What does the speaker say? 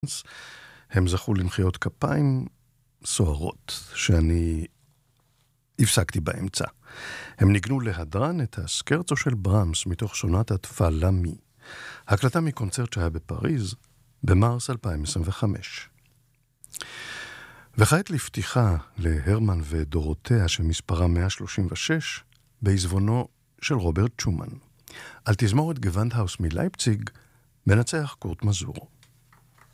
הם זכו למחיאות כפיים סוערות, שאני הפסקתי באמצע. הם ניגנו להדרן את הסקרצו של ברמס מתוך סונטת פאלמי, הקלטה מקונצרט שהיה בפריז במרס 2025. וכעת לפתיחה להרמן ודורותיה שמספרה 136 בעזבונו של רוברט שומן. על תזמורת גוונדהאוס מלייפציג מנצח קורט מזור.